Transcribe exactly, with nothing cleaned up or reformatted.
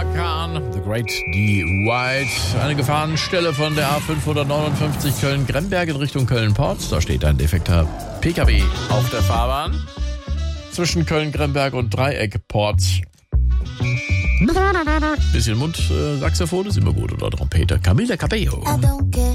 Kahn, The Great D. White. Eine Gefahrenstelle von der A fünfhundertneunundfünfzig Köln-Gremberg in Richtung Köln-Port. Da steht ein defekter P K W auf der Fahrbahn. Zwischen Köln-Gremberg und Dreieckport. Bisschen Mundsaxophon ist immer gut, oder Trompete. Camila Cabello.